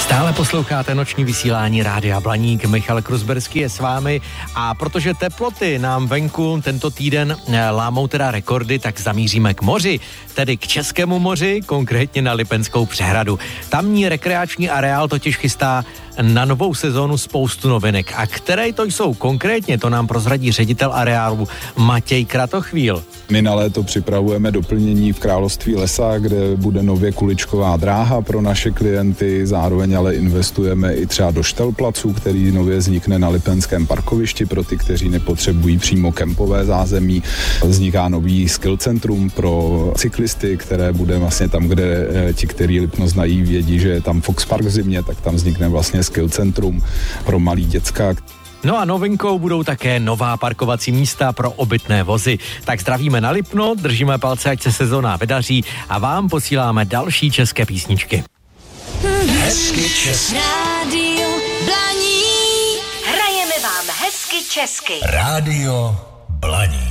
Stále posloucháte noční vysílání Rádia Blaník, Michal Kruzberský je s vámi a protože teploty nám venku tento týden lámou teda rekordy, tak zamíříme k moři, tedy k Českému moři, konkrétně na Lipenskou přehradu. Tamní rekreační areál totiž chystá na novou sezónu spoustu novinek. A které to jsou konkrétně, to nám prozradí ředitel areálu Matěj Kratochvíl. My na léto připravujeme doplnění v Království lesa, kde bude nově kuličková dráha pro naše klienty, zároveň ale investujeme i třeba do štelplacu, který nově vznikne na Lipenském parkovišti pro ty, kteří nepotřebují přímo kempové zázemí. Vzniká nový skill centrum pro cyklisty, které bude vlastně tam, kde ti, kteří Lipno znají, vědí, že je tam Fox Park v zimě, tak tam vznikne vlastně skill centrum pro malý děcka. No a novinkou budou také nová parkovací místa pro obytné vozy. Tak zdravíme na Lipno, držíme palce, ať se sezóna vydaří a vám posíláme další české písničky. Hezky česky. Rádio Blaník. Hrajeme vám hezky česky. Rádio Blaník.